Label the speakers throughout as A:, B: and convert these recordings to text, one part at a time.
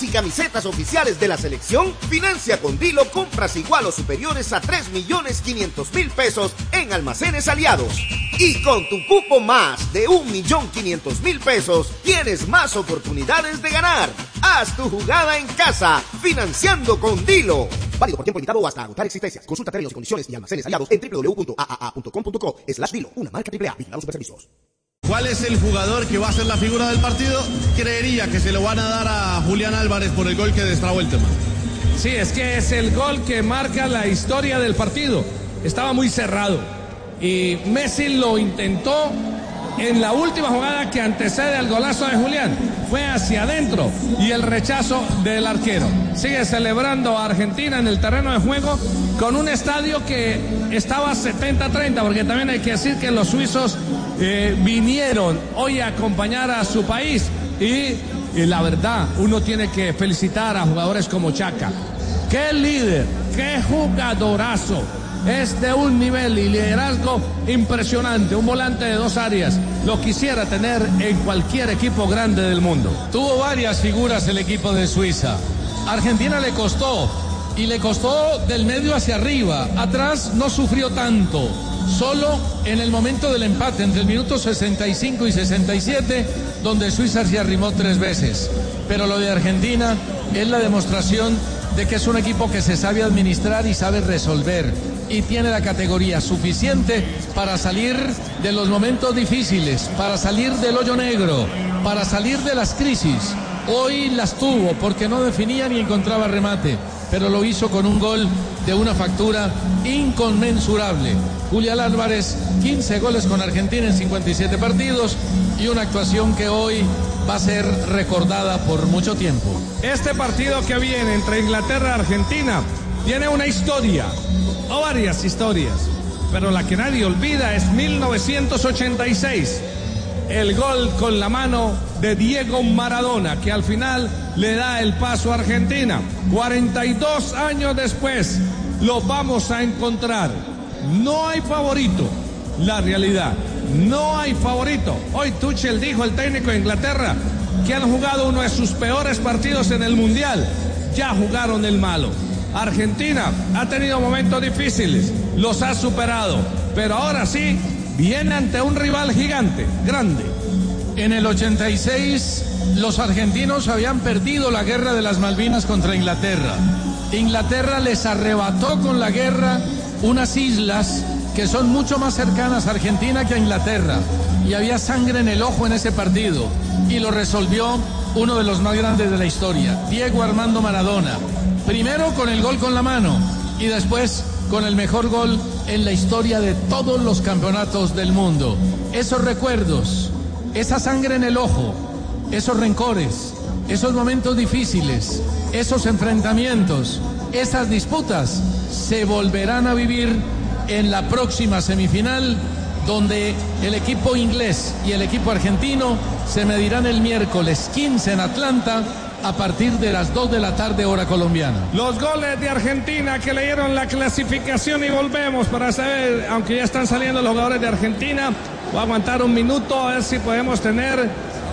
A: y camisetas oficiales de la selección, financia con Dilo compras igual o superiores a 3.500.000 pesos en Almacenes Aliados. Y con tu cupo más de 1.500.000 pesos, tienes más oportunidades de ganar. Haz tu jugada en casa, financiando con Dilo. Válido por tiempo limitado o hasta agotar existencias. Consulta términos y condiciones y almacenes aliados en www.aaa.com.co/Dilo, una marca AAA, Vigilados Superservicios.
B: ¿Cuál es el jugador que va a ser la figura del partido? Creería que se lo van a dar a Julián Álvarez por el gol que destrabó el tema.
C: Sí, es que es el gol que marca la historia del partido. Estaba muy cerrado y Messi lo intentó en la última jugada que antecede al golazo de Julián. Fue hacia adentro y el rechazo del arquero. Sigue celebrando a Argentina en el terreno de juego con un estadio que estaba 70-30, porque también hay que decir que los suizos vinieron hoy a acompañar a su país y la verdad, uno tiene que felicitar a jugadores como Chaka. ¡Qué líder! ¡Qué jugadorazo! Es de un nivel y liderazgo impresionante, un volante de dos áreas. Lo quisiera tener en cualquier equipo grande del mundo.
D: Tuvo varias figuras el equipo de Suiza. Argentina le costó, y le costó del medio hacia arriba. Atrás no sufrió tanto. Solo en el momento del empate, entre el minuto 65 y 67, donde Suiza se arrimó 3 veces. Pero lo de Argentina es la demostración de que es un equipo que se sabe administrar y sabe resolver. Y tiene la categoría suficiente para salir de los momentos difíciles, para salir del hoyo negro, para salir de las crisis. Hoy las tuvo porque no definía ni encontraba remate, pero lo hizo con un gol de una factura inconmensurable. Julián Álvarez, 15 goles con Argentina en 57 partidos y una actuación que hoy va a ser recordada por mucho tiempo.
C: Este partido que viene entre Inglaterra y Argentina tiene una historia, o varias historias, pero la que nadie olvida es 1986. El gol con la mano de Diego Maradona, que al final le da el paso a Argentina. 42 años después lo vamos a encontrar. No hay favorito, la realidad, no hay favorito. Hoy Tuchel dijo, el técnico de Inglaterra, que han jugado uno de sus peores partidos en el Mundial. Ya jugaron el malo. Argentina ha tenido momentos difíciles, los ha superado, pero ahora sí viene ante un rival gigante, grande.
D: En el 86 los argentinos habían perdido la guerra de las Malvinas contra Inglaterra. Inglaterra les arrebató con la guerra unas islas que son mucho más cercanas a Argentina que a Inglaterra, y había sangre en el ojo en ese partido, y lo resolvió uno de los más grandes de la historia, Diego Armando Maradona. Primero con el gol con la mano y después con el mejor gol en la historia de todos los campeonatos del mundo. Esos recuerdos, esa sangre en el ojo, esos rencores, esos momentos difíciles, esos enfrentamientos, esas disputas se volverán a vivir en la próxima semifinal, donde el equipo inglés y el equipo argentino se medirán el miércoles 15 en Atlanta a partir de las 2 de la tarde hora colombiana.
C: Los goles de Argentina que leyeron la clasificación y volvemos para saber, aunque ya están saliendo los jugadores de Argentina, voy a aguantar un minuto a ver si podemos tener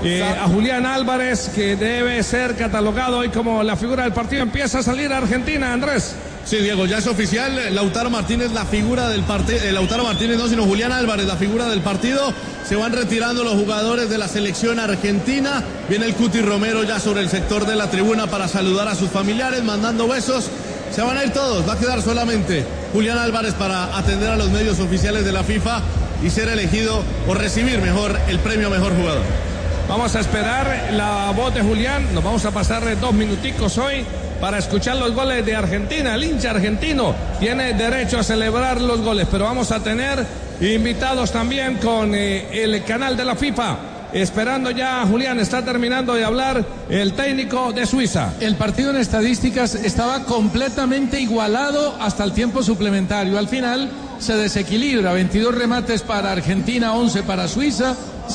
C: a Julián Álvarez, que debe ser catalogado hoy como la figura del partido. Empieza a salir Argentina, Andrés.
B: Sí, Diego, ya es oficial, Lautaro Martínez la figura del partido, Lautaro Martínez no, sino Julián Álvarez la figura del partido. Se van retirando los jugadores de la selección argentina. Viene el Cuti Romero ya sobre el sector de la tribuna para saludar a sus familiares, mandando besos. Se van a ir todos, va a quedar solamente Julián Álvarez para atender a los medios oficiales de la FIFA y ser elegido o recibir mejor el premio Mejor Jugador.
C: Vamos a esperar la voz de Julián, nos vamos a pasar 2 minuticos hoy para escuchar los goles de Argentina. El hincha argentino tiene derecho a celebrar los goles, pero vamos a tener invitados también con el canal de la FIFA. Esperando ya, Julián, está terminando de hablar el técnico de Suiza.
D: El partido en estadísticas estaba completamente igualado hasta el tiempo suplementario. Al final se desequilibra, 22 remates para Argentina, 11 para Suiza,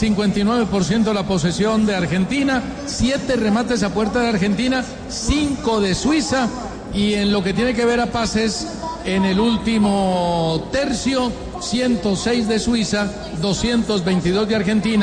D: 59% la posesión de Argentina, 7 remates a puerta de Argentina, 5 de Suiza, y en lo que tiene que ver a pases, en el último tercio, 106 de Suiza, 222 de Argentina.